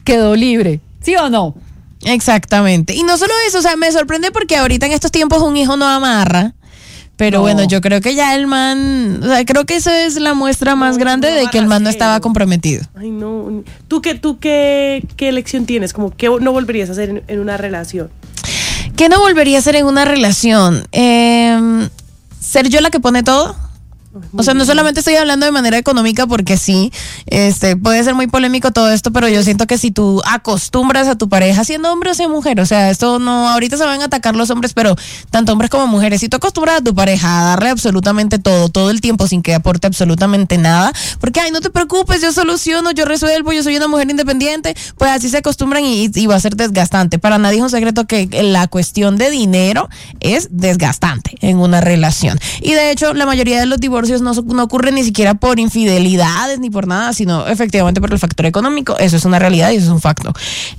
quedó libre, ¿sí o no? Exactamente. Y no solo eso, o sea, me sorprende porque ahorita en estos tiempos un hijo no amarra. Pero bueno, yo creo que ya el man, o sea, creo que esa es la muestra más grande de que el man no estaba comprometido. Ay, no. ¿Tú qué elección tienes? Como, ¿qué no volverías a hacer en una relación? ¿Qué no volvería a hacer en una relación? ¿Ser yo la que pone todo? O sea, no solamente estoy hablando de manera económica porque sí, puede ser muy polémico todo esto, pero yo siento que si tú acostumbras a tu pareja, siendo hombre o sea mujer, o sea, esto no, ahorita se van a atacar los hombres, pero tanto hombres como mujeres, si tú acostumbras a tu pareja a darle absolutamente todo el tiempo sin que aporte absolutamente nada, porque ay, no te preocupes, yo soluciono, yo resuelvo, yo soy una mujer independiente, pues así se acostumbran y va a ser desgastante. Para nadie es un secreto que la cuestión de dinero es desgastante en una relación. Y de hecho, la mayoría de los divorcios no ocurren ni siquiera por infidelidades ni por nada, sino efectivamente por el factor económico. Eso es una realidad y eso es un facto.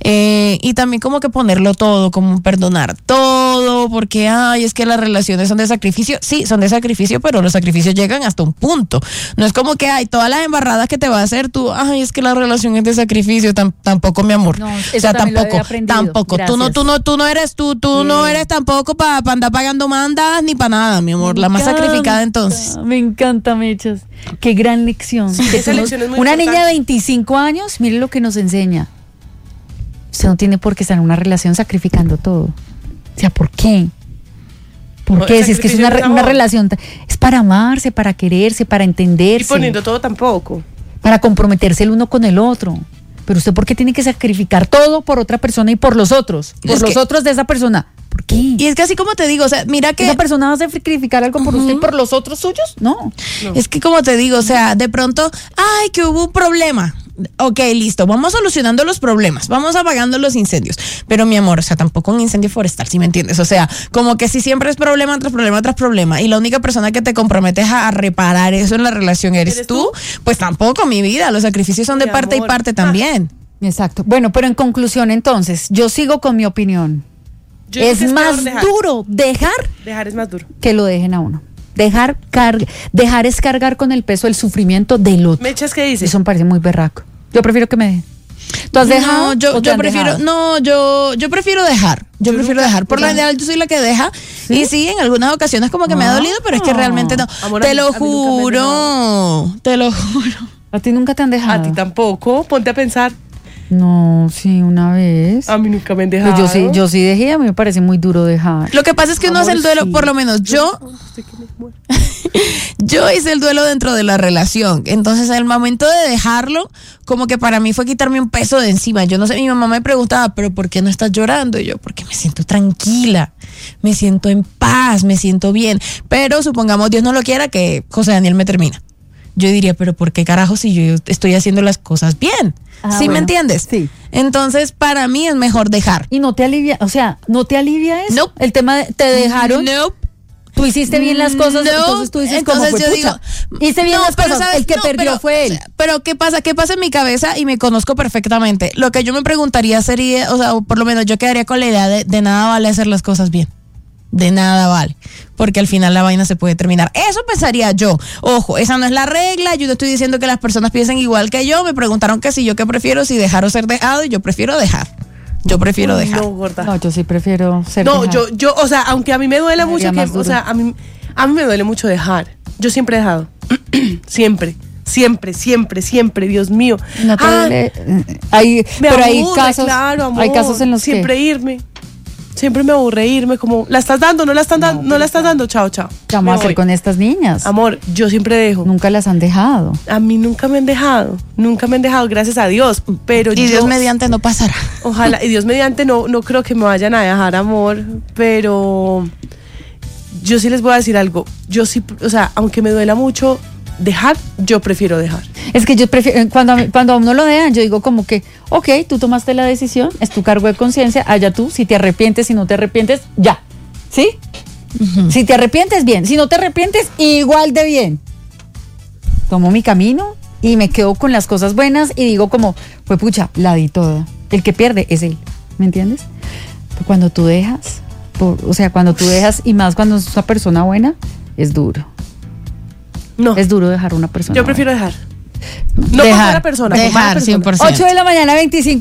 Y también como que ponerlo todo, como perdonar todo, porque ay, es que las relaciones son de sacrificio. Sí, son de sacrificio, pero los sacrificios llegan hasta un punto. No es como que hay todas las embarradas que te va a hacer tú, ay, es que la relación es de sacrificio. Tampoco, mi amor. No, o sea, tampoco. Tú no eres tampoco para andar pagando mandas ni para nada, mi amor. La más sacrificada entonces. Me encanta, Mechas. Qué gran lección. Sí, esa lección es muy una importante. niña de 25 años, mire lo que nos enseña. Usted no tiene por qué estar en una relación sacrificando todo. O sea, ¿por qué? ¿Por qué? Si es que es una relación, es para amarse, para quererse, para entenderse. Y poniendo todo tampoco. Para comprometerse el uno con el otro. Pero usted, ¿por qué tiene que sacrificar todo por otra persona y por los otros? Por los otros de esa persona. ¿Por qué? Y es que así como te digo, o sea, mira que ¿esa persona va a sacrificar algo por usted y por los otros suyos? No. Es que como te digo, o sea, de pronto, ay, que hubo un problema. Ok, listo, vamos solucionando los problemas, vamos apagando los incendios. Pero mi amor, o sea, tampoco un incendio forestal, ¿sí me entiendes? O sea, como que si siempre es problema tras problema tras problema y la única persona que te comprometes a reparar eso en la relación eres tú, pues tampoco, mi vida, los sacrificios son de parte y parte también. Exacto. Bueno, pero en conclusión, entonces, yo sigo con mi opinión. Es más duro dejar es más duro que lo dejen a uno. Dejar es cargar con el peso del sufrimiento del otro. ¿Mechas qué dices? Eso me parece muy berraco. Yo prefiero que me dejen. ¿Tú has dejado? Yo prefiero dejar. Yo prefiero dejar. Por lo general yo soy la que deja. ¿Sí? Y sí, en algunas ocasiones como que me ha dolido, pero es que realmente no. Amor, te lo juro. ¿A ti nunca te han dejado? A ti tampoco. Ponte a pensar. No, sí, una vez. A mí nunca me han dejado. Pues yo sí dejé, a mí me parece muy duro dejar. Lo que pasa es que uno hace el duelo, por lo menos yo hice el duelo dentro de la relación. Entonces, en el momento de dejarlo, como que para mí fue quitarme un peso de encima. Yo no sé, mi mamá me preguntaba, ¿pero por qué no estás llorando? Y yo, porque me siento tranquila, me siento en paz, me siento bien. Pero supongamos, Dios no lo quiera, que José Daniel me termina. Yo diría, ¿pero por qué carajo si yo estoy haciendo las cosas bien? ¿Sí bueno, me entiendes? Sí. Entonces, para mí es mejor dejar. ¿Y no te alivia? O sea, ¿no te alivia eso? Nope. El tema de te dejaron. Nope. Tú hiciste bien las cosas, entonces tú dices, entonces como yo digo, hice bien las cosas, ¿sabes? el que perdió fue él. Pero ¿qué pasa en mi cabeza? Y me conozco perfectamente. Lo que yo me preguntaría sería, o sea, por lo menos yo quedaría con la idea de nada vale hacer las cosas bien. De nada vale, porque al final la vaina se puede terminar. Eso pensaría yo. Ojo, esa no es la regla. Yo no estoy diciendo que las personas piensen igual que yo. Me preguntaron que si yo qué prefiero, si dejar o ser dejado, y yo prefiero dejar. Yo prefiero dejar. No, gorda. No, yo sí prefiero ser dejado. yo, o sea, aunque a mí me duele mucho o sea, a mí me duele mucho dejar. Yo siempre he dejado. Siempre, Dios mío. No te duele. Pero hay casos, claro, amor, hay casos en los siempre irme. Siempre me aburre irme, como, ¿la estás dando? ¿No la estás dando? ¿No la estás dando? Chao. ¿Qué vamos a hacer con estas niñas? Amor, yo siempre dejo. Nunca las han dejado. A mí nunca me han dejado, gracias a Dios. Pero y Dios mediante no pasará. Ojalá, y Dios mediante no creo que me vayan a dejar, amor. Pero yo sí les voy a decir algo. Yo sí, o sea, aunque me duela mucho dejar, yo prefiero dejar. Es que yo prefiero, cuando a uno lo dejan, yo digo como que, ok, tú tomaste la decisión, es tu cargo de conciencia, allá tú, si te arrepientes, si no te arrepientes, ya, ¿sí? Uh-huh. Si te arrepientes, bien, si no te arrepientes, igual de bien. Tomo mi camino y me quedo con las cosas buenas y digo como, pues pucha, la di toda. El que pierde es él, ¿me entiendes? Pero cuando tú dejas, cuando tú dejas, y más cuando es una persona buena, es duro. No. Es duro dejar a una persona. Yo prefiero dejar. No dejar, por la persona. Dejar, 100%. 8 de la mañana, 25.